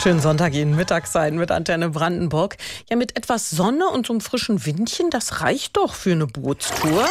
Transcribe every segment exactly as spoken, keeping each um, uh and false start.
Schönen Sonntag Ihnen, Mittag sein mit Antenne Brandenburg. Ja, mit etwas Sonne und so einem frischen Windchen, das reicht doch für eine Bootstour.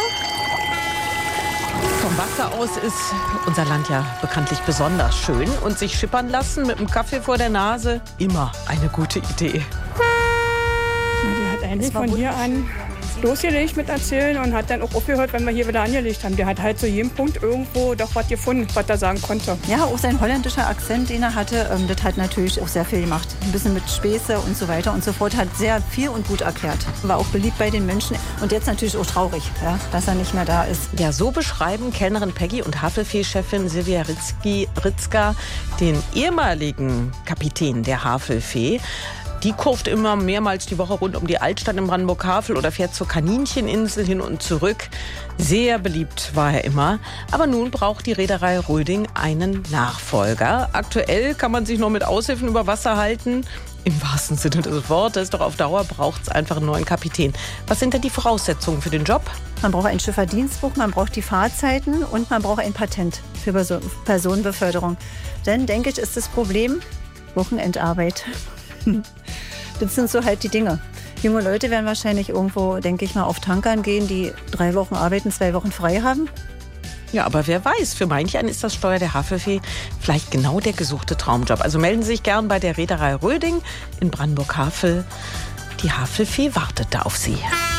Vom Wasser aus ist unser Land ja bekanntlich besonders schön. Und sich schippern lassen mit einem Kaffee vor der Nase, immer eine gute Idee. Die hat eigentlich von hier an losgelegt mit Erzählen und hat dann auch aufgehört, wenn wir hier wieder angelegt haben. Der hat halt zu jedem Punkt irgendwo doch was gefunden, was er sagen konnte. Ja, auch sein holländischer Akzent, den er hatte, ähm, das hat natürlich auch sehr viel gemacht. Ein bisschen mit Späße und so weiter und so fort. Hat sehr viel und gut erklärt. War auch beliebt bei den Menschen. Und jetzt natürlich auch traurig, ja, dass er nicht mehr da ist. Ja, so beschreiben Kellnerin Peggy und Havelfee-Chefin Silvia Ritzky-Ritzka den ehemaligen Kapitän der Havelfee. Die kurft immer mehrmals die Woche rund um die Altstadt in Brandenburg-Havel oder fährt zur Kanincheninsel hin und zurück. Sehr beliebt war er immer. Aber nun braucht die Reederei Röding einen Nachfolger. Aktuell kann man sich noch mit Aushilfen über Wasser halten. Im wahrsten Sinne des Wortes. Doch auf Dauer braucht es einfach einen neuen Kapitän. Was sind denn die Voraussetzungen für den Job? Man braucht ein Schifferdienstbuch, man braucht die Fahrzeiten und man braucht ein Patent für Personenbeförderung. Denn, denke ich, ist das Problem Wochenendarbeit. Das sind so halt die Dinge. Junge Leute werden wahrscheinlich irgendwo, denke ich mal, auf Tankern gehen, die drei Wochen arbeiten, zwei Wochen frei haben. Ja, aber wer weiß, für manch einen ist das Steuer der Havelfee vielleicht genau der gesuchte Traumjob. Also melden Sie sich gern bei der Reederei Röding in Brandenburg-Havel. Die Havelfee wartet da auf Sie.